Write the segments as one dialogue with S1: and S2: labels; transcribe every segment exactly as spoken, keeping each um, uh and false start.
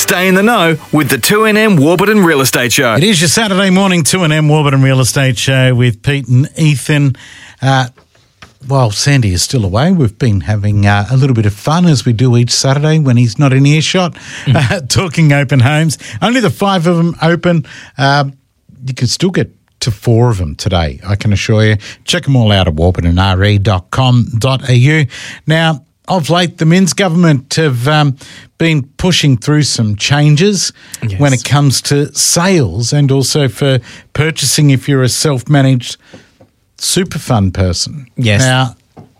S1: Stay in the know with the two N M Warburton Real Estate Show.
S2: It is your Saturday morning two N M Warburton Real Estate Show with Pete and Ethan. Uh, while Sandy is still away, we've been having uh, a little bit of fun as we do each Saturday when he's not in earshot, mm. uh, talking open homes. Only the five of them open. Uh, you can still get to four of them today, I can assure you. Check them all out at warburton r e dot com dot a u. Now, of late, the Minns government have um, been pushing through some changes yes. when it comes to sales and also for purchasing if you're a self-managed super fund person.
S3: Yes.
S2: Now,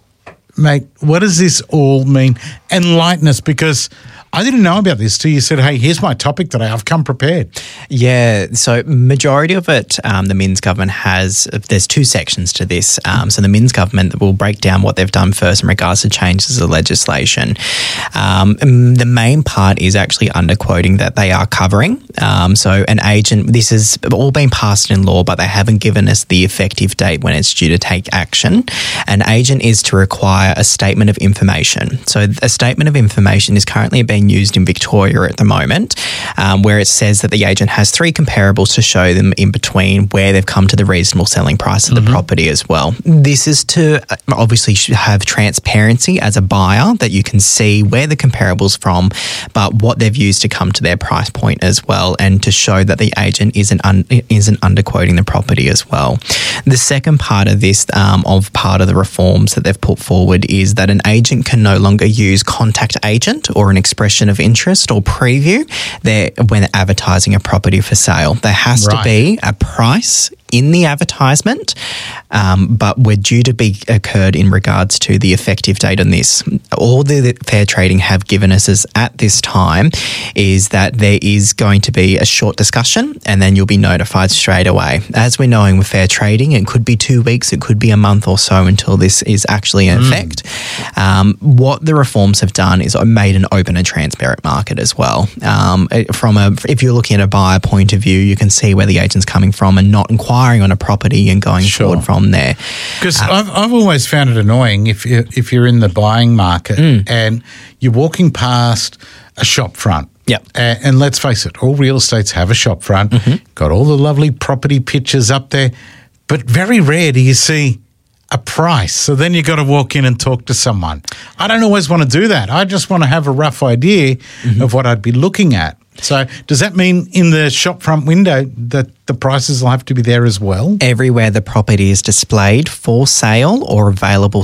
S2: mate, what does this all mean? Enlighten us, because I didn't know about this till you said, hey, here's my topic today. I've come prepared.
S3: Yeah, so majority of it, um, the Minns government has, there's two sections to this. Um, so the Minns government will break down what they've done first in regards to changes of legislation. Um, the main part is actually underquoting that they are covering. Um, so an agent, this has all been passed in law, but they haven't given us the effective date when it's due to take action. An agent is to require a statement of information. So a statement of information is currently being used in Victoria at the moment, um, where it says that the agent has three comparables to show them in between where they've come to the reasonable selling price of mm-hmm. the property as well. This is to obviously have transparency as a buyer, that you can see where the comparables from, but what they've used to come to their price point as well, and to show that the agent isn't un- isn't underquoting the property as well. The second part of this, um, of part of the reforms that they've put forward, is that an agent can no longer use contact agent or an expression of interest or preview there when advertising a property for sale. There has right. to be a price in the advertisement, um, but we're due to be occurred in regards to the effective date on this. All the Fair Trading have given us is at this time is that there is going to be a short discussion and then you'll be notified straight away. As we're knowing with Fair Trading, it could be two weeks, it could be a month or so until this is actually in mm. effect. Um, what the reforms have done is made an open and transparent market as well. Um, from a, if you're looking at a buyer point of view, you can see where the agent's coming from and not inquiring on a property and going sure. forward from there.
S2: Because uh, I've, I've always found it annoying if you're, if you're in the buying market mm. and you're walking past a shop front.
S3: Yep.
S2: And, and let's face it, all real estates have a shop front, mm-hmm. got all the lovely property pictures up there, but very rare do you see a price. So then you've got to walk in and talk to someone. I don't always want to do that. I just want to have a rough idea mm-hmm. of what I'd be looking at. So does that mean in the shop front window that the prices will have to be there as well?
S3: Everywhere the property is displayed for sale or available